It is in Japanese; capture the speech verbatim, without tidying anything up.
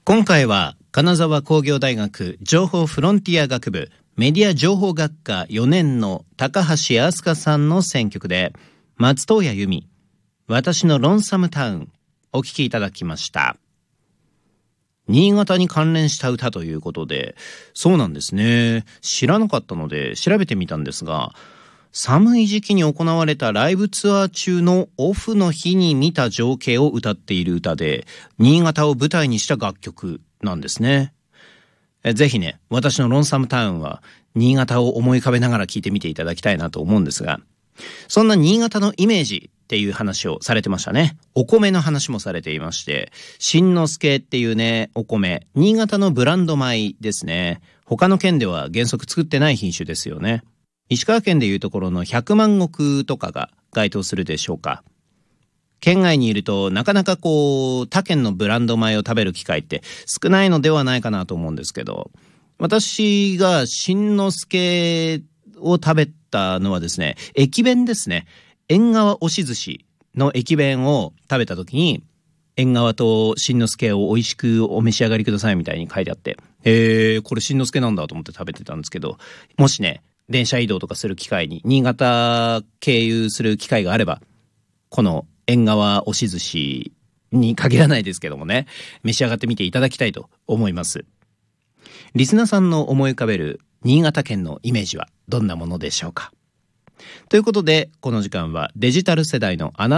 今回は金沢工業大学情報フロンティア学部メディア情報学科よねんの高橋飛鳥さんの選曲で松任谷由実、私のロンサムタウンお聴きいただきました。新潟に関連した歌ということで、そうなんですね。知らなかったので調べてみたんですが、寒い時期に行われたライブツアー中のオフの日に見た情景を歌っている歌で、新潟を舞台にした楽曲なんですね。えぜひね、私のロンサムタウンは新潟を思い浮かべながら聴いてみていただきたいなと思うんですが、そんな新潟のイメージっていう話をされてましたね。お米の話もされていまして、新之助っていうね、お米、新潟のブランド米ですね。他の県では原則作ってない品種ですよね。石川県でいうところの百万石とかが該当するでしょうか。県外にいるとなかなかこう他県のブランド米を食べる機会って少ないのではないかなと思うんですけど、私が新之助を食べたのはですね、駅弁ですね。縁側押し寿司の駅弁を食べた時に、縁側と新之助を美味しくお召し上がりくださいみたいに書いてあって、へー、これ新之助なんだと思って食べてたんですけど、もしね電車移動とかする機会に新潟経由する機会があれば、この縁側押し寿司に限らないですけどもね、召し上がってみていただきたいと思います。リスナーさんの思い浮かべる新潟県のイメージはどんなものでしょうか。ということで、この時間はデジタル世代のアナ